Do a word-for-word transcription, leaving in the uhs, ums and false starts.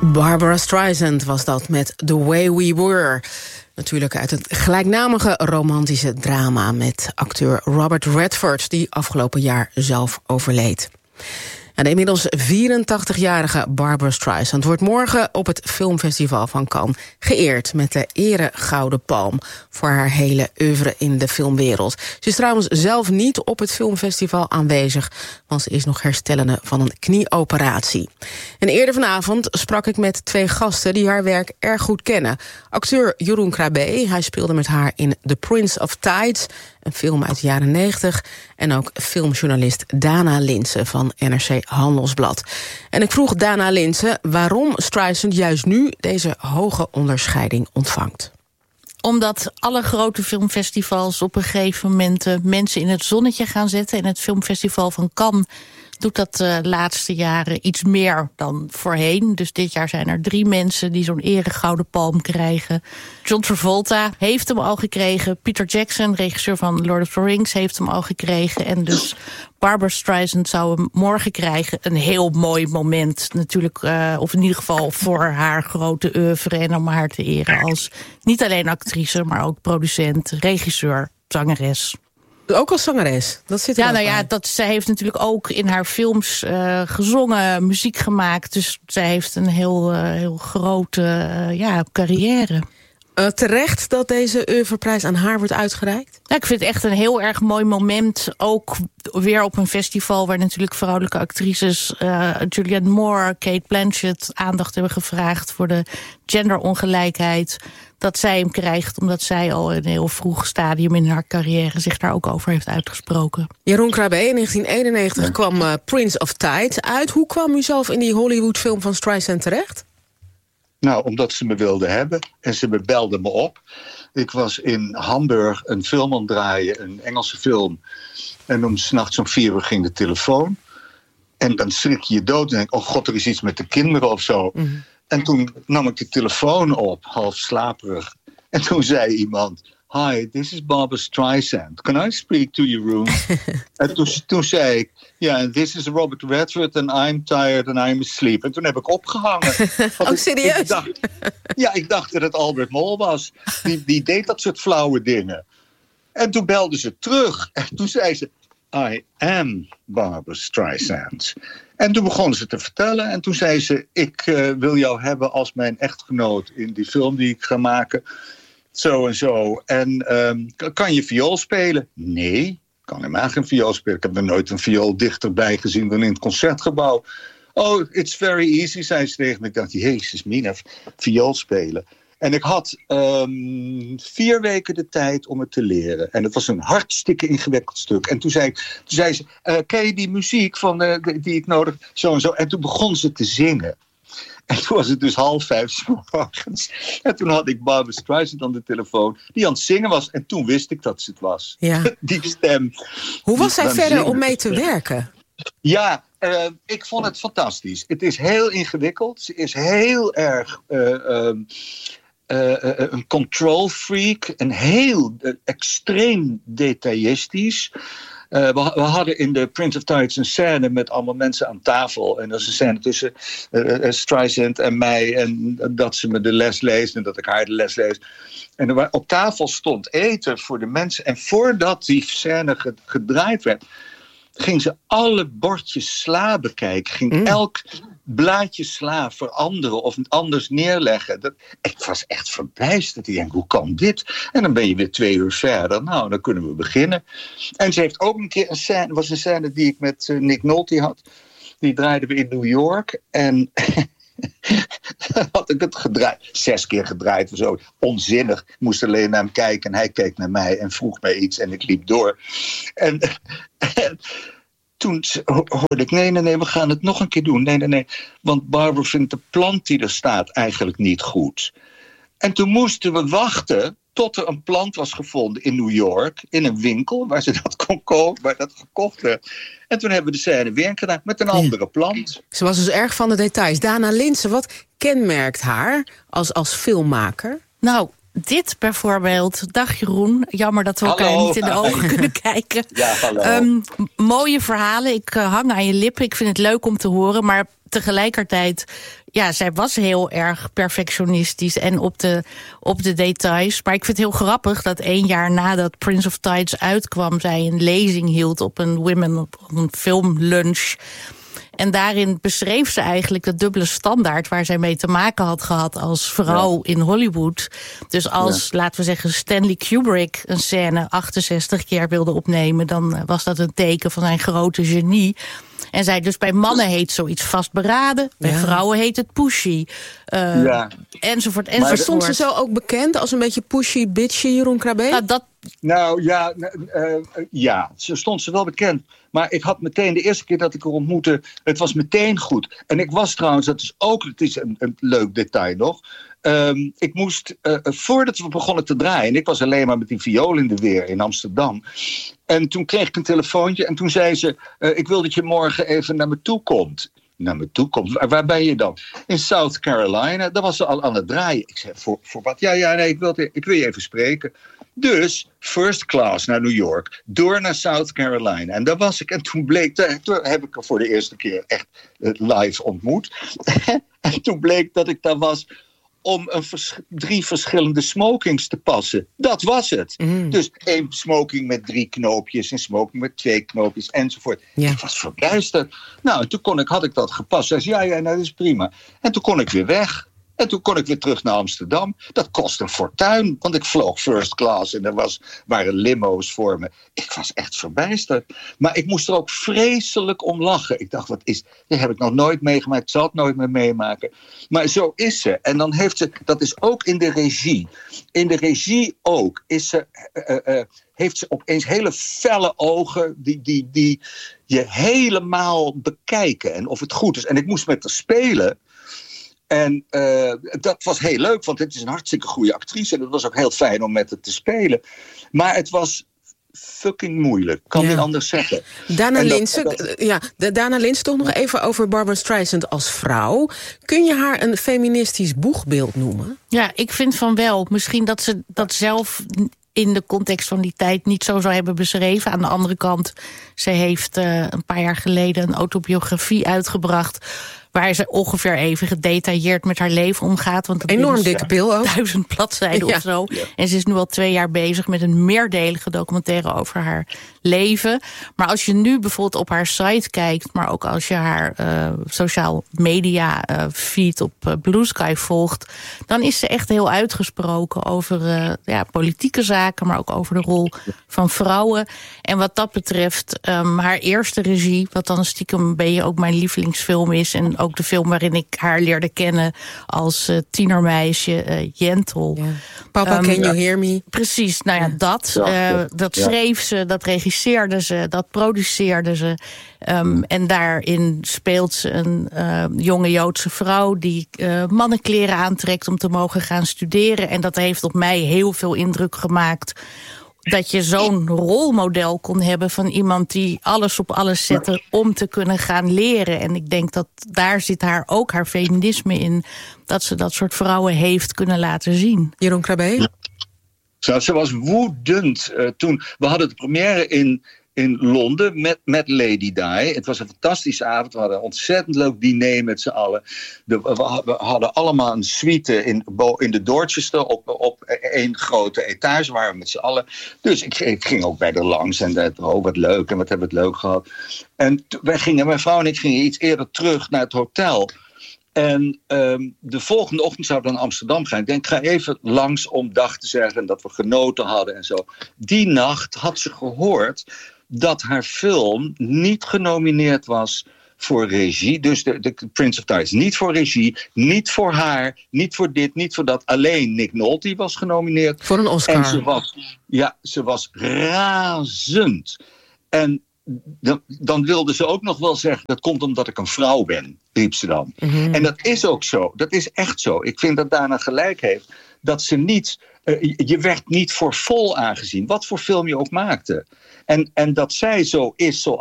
Barbara Streisand was dat met The Way We Were. Natuurlijk uit het gelijknamige romantische drama met acteur Robert Redford, die afgelopen jaar zelf overleed. En de inmiddels vierentachtigjarige Barbara Streisand wordt morgen op het filmfestival van Cannes geëerd met de Ere Gouden Palm voor haar hele oeuvre in de filmwereld. Ze is trouwens zelf niet op het filmfestival aanwezig, want ze is nog herstellende van een knieoperatie. En eerder vanavond sprak ik met twee gasten die haar werk erg goed kennen. Acteur Jeroen Krabbe, hij speelde met haar in The Prince of Tides, een film uit de jaren negentig, en ook filmjournalist Dana Linsen van N R C Handelsblad. En ik vroeg Dana Linsen waarom Streisand juist nu deze hoge onderscheiding ontvangt. Omdat alle grote filmfestivals op een gegeven moment uh, mensen in het zonnetje gaan zetten. En het filmfestival van Cannes doet dat de uh, laatste jaren iets meer dan voorheen. Dus dit jaar zijn er drie mensen die zo'n ere gouden palm krijgen. John Travolta heeft hem al gekregen. Peter Jackson, regisseur van Lord of the Rings, heeft hem al gekregen. En dus Barbara Streisand zou hem morgen krijgen. Een heel mooi moment natuurlijk. Uh, of in ieder geval voor haar grote oeuvre. En om haar te eren als niet alleen actrice, maar ook producent, regisseur, zangeres. Ook als zangeres? Dat zit er ja, ook nou bij. ja, dat, zij heeft natuurlijk ook in haar films uh, gezongen, muziek gemaakt. Dus zij heeft een heel, uh, heel grote uh, ja, carrière. Uh, terecht dat deze oeuvreprijs aan haar wordt uitgereikt? Ja, ik vind het echt een heel erg mooi moment. Ook weer op een festival waar natuurlijk vrouwelijke actrices Uh, Julianne Moore, Cate Blanchett aandacht hebben gevraagd voor de genderongelijkheid. Dat zij hem krijgt omdat zij al in een heel vroeg stadium in haar carrière zich daar ook over heeft uitgesproken. Jeroen Krabbe, in negentien eenennegentig ja. kwam uh, Prince of Tides uit. Hoe kwam u zelf in die Hollywoodfilm van Streisand terecht? Nou, omdat ze me wilden hebben en ze belden me op. Ik was in Hamburg een film aan het draaien, een Engelse film. En om 's nachts om vier uur ging de telefoon. En dan schrik je je dood en denk, oh god, er is iets met de kinderen of zo. Mm-hmm. En toen nam ik de telefoon op, half slaperig. En toen zei iemand, hi, this is Barbara Streisand. Can I speak to you, Jeroen? En toen, toen zei ik, ja, yeah, this is Robert Redford and I'm tired and I'm asleep. En toen heb ik opgehangen. Oh, ik, serieus? Ik dacht, ja, ik dacht dat het Albert Mol was. Die, die deed dat soort flauwe dingen. En toen belde ze terug. En toen zei ze, I am Barbara Streisand. En toen begon ze te vertellen. En toen zei ze, ik uh, wil jou hebben als mijn echtgenoot in die film die ik ga maken. Zo en zo. En um, kan je viool spelen? Nee, ik kan helemaal geen viool spelen. Ik heb er nooit een viool dichterbij gezien dan in het Concertgebouw. Oh, it's very easy, zei ze tegen me. Ik dacht, jezus mina, viool spelen. En ik had um, vier weken de tijd om het te leren. En het was een hartstikke ingewikkeld stuk. En toen zei, toen zei ze, uh, ken je die muziek van, uh, die ik nodig, zo en zo. En toen begon ze te zingen. En toen was het dus half vijf 's morgens. En toen had ik Barbara Streisand aan de telefoon, die aan het zingen was. En toen wist ik dat ze het was. Ja. Die stem. Hoe was zij verder zingen. om mee te werken? Ja, uh, ik vond het fantastisch. Het is heel ingewikkeld. Ze is heel erg Uh, um, Uh, uh, een control freak, en heel uh, extreem detailistisch. Uh, we, we hadden in de Prince of Tides een scène met allemaal mensen aan tafel. En dat is een scène tussen uh, uh, Streisand en mij. En dat ze me de les leest en dat ik haar de les lees. En er, op tafel stond eten voor de mensen. En voordat die scène gedraaid werd, ging ze alle bordjes sla bekijken. Ging mm. elk blaadje sla veranderen of anders neerleggen. Dat, ik was echt verbijsterd. Ik denk, hoe kan dit? En dan ben je weer twee uur verder. Nou, dan kunnen we beginnen. En ze heeft ook een keer een scène, was een scène die ik met uh, Nick Nolte had. Die draaiden we in New York. En had ik het gedraaid. Zes keer gedraaid of zo. Onzinnig. Ik moest alleen naar hem kijken en hij keek naar mij en vroeg mij iets en ik liep door. En, en toen hoorde ik, nee, nee, nee, we gaan het nog een keer doen. Nee, nee, nee, want Barbara vindt de plant die er staat eigenlijk niet goed. En toen moesten we wachten tot er een plant was gevonden in New York, in een winkel waar ze dat kon kopen, waar dat gekocht werd. En toen hebben we de scène weer gedaan met een andere plant. Ze was dus erg van de details. Dana Linsen, wat kenmerkt haar als, als filmmaker? Nou, dit bijvoorbeeld. Dag Jeroen, jammer dat we elkaar hallo. niet in de ogen kunnen kijken. Ja, hallo. Um, mooie verhalen, ik uh, hang aan je lippen. Ik vind het leuk om te horen, maar tegelijkertijd, ja, zij was heel erg perfectionistisch en op de, op de details. Maar ik vind het heel grappig dat één jaar nadat Prince of Tides uitkwam, zij een lezing hield op een women, op een filmlunch. En daarin beschreef ze eigenlijk de dubbele standaard waar zij mee te maken had gehad als vrouw ja. in Hollywood. Dus als, ja. laten we zeggen, Stanley Kubrick een scène achtenzestig keer wilde opnemen, dan was dat een teken van zijn grote genie. En zij dus bij mannen heet zoiets vastberaden, bij ja. vrouwen heet het pushy. Uh, ja. Enzovoort, enzovoort. Maar stond ze zo ook bekend als een beetje pushy, bitchy, Jeroen Krabbe? Nou, dat... nou ja, uh, ja, ze stond ze wel bekend. Maar ik had meteen, de eerste keer dat ik haar ontmoette, het was meteen goed. En ik was trouwens, dat is ook, het is een, een leuk detail nog. Um, ik moest, uh, voordat we begonnen te draaien, ik was alleen maar met die viool in de weer in Amsterdam. En toen kreeg ik een telefoontje en toen zei ze, uh, ik wil dat je morgen even naar me toe komt. Naar me toe komt? Waar, waar ben je dan? In South Carolina. Daar was ze al aan het draaien. Ik zei, voor, voor wat? Ja, ja, nee, ik wil, ik wil je even spreken. Dus, first class naar New York, door naar South Carolina. En daar was ik. En toen bleek, toen heb ik haar voor de eerste keer echt live ontmoet. En toen bleek dat ik daar was om een vers- drie verschillende smokings te passen. Dat was het. Mm. Dus één smoking met drie knoopjes, een smoking met twee knoopjes, enzovoort. Ja. Ik was verbijsterd. Nou, en toen kon ik, had ik dat gepast. Zei ze, ja, ja, nou, dat is prima. En toen kon ik weer weg. En toen kon ik weer terug naar Amsterdam. Dat kost een fortuin, want ik vloog first class en er was, waren limo's voor me. Ik was echt verbijsterd. Maar ik moest er ook vreselijk om lachen. Ik dacht, wat is... Dat heb ik nog nooit meegemaakt, ik zal het nooit meer meemaken. Maar zo is ze. En dan heeft ze... Dat is ook in de regie. In de regie ook is ze... Uh, uh, heeft ze opeens hele felle ogen die, die, die je helemaal bekijken. En of het goed is. En ik moest met haar spelen. En uh, dat was heel leuk, want het is een hartstikke goede actrice. En het was ook heel fijn om met haar te spelen. Maar het was fucking moeilijk, kan ja. niet anders zeggen. Dana Linsen, dat... ja, Dana Linsen, toch nog even over Barbra Streisand als vrouw. Kun je haar een feministisch boegbeeld noemen? Ja, ik vind van wel. Misschien dat ze dat zelf in de context van die tijd niet zo zou hebben beschreven. Aan de andere kant, ze heeft uh, een paar jaar geleden een autobiografie uitgebracht waar ze ongeveer even gedetailleerd met haar leven omgaat. Want dat enorm dikke pil ook. Duizend bladzijden ja. of zo. Ja. En ze is nu al twee jaar bezig met een meerdelige documentaire over haar leven. Maar als je nu bijvoorbeeld op haar site kijkt, maar ook als je haar uh, sociaal media uh, feed op uh, Blue Sky volgt, dan is ze echt heel uitgesproken over uh, ja, politieke zaken, maar ook over de rol van vrouwen. En wat dat betreft, um, haar eerste regie, wat dan stiekem een beetje ook mijn lievelingsfilm is, en ook de film waarin ik haar leerde kennen als uh, tienermeisje, uh, Jentel. Ja. Papa, um, can you hear me? Precies, nou ja, dat. Uh, dat ja. schreef ze, dat regisseerde ze, dat produceerde ze. Um, en daarin speelt ze een uh, jonge Joodse vrouw die uh, mannenkleren aantrekt om te mogen gaan studeren. En dat heeft op mij heel veel indruk gemaakt. Dat je zo'n rolmodel kon hebben van iemand die alles op alles zette om te kunnen gaan leren. En ik denk dat daar zit haar ook haar feminisme in. Dat ze dat soort vrouwen heeft kunnen laten zien. Jeroen Krabbe? Zo, ze was woedend uh, toen. We hadden de première in, in Londen met, met Lady Di. Het was een fantastische avond. We hadden een ontzettend leuk diner met z'n allen. De, we, we hadden allemaal een suite in, in de Dorchester op, op één grote etage. Waren we met z'n allen. Dus ik, ik ging ook bij de langs. En dat, oh, wat leuk. En wat hebben we het leuk gehad. En t- wij gingen, mijn vrouw en ik gingen iets eerder terug naar het hotel. En um, de volgende ochtend zouden we naar Amsterdam gaan. Ik denk, ik ga even langs om dag te zeggen dat we genoten hadden en zo. Die nacht had ze gehoord dat haar film niet genomineerd was voor regie. Dus de, de Prince of Tides niet voor regie, niet voor haar, niet voor dit, niet voor dat. Alleen Nick Nolte was genomineerd. Voor een Oscar. En ze was, ja, ze was razend. En Dan, dan wilde ze ook nog wel zeggen, dat komt omdat ik een vrouw ben, riep ze dan. Mm-hmm. En dat is ook zo, dat is echt zo. Ik vind dat Dana gelijk heeft, dat ze niet, uh, je werd niet voor vol aangezien, wat voor film je ook maakte. En, en dat zij zo is, zo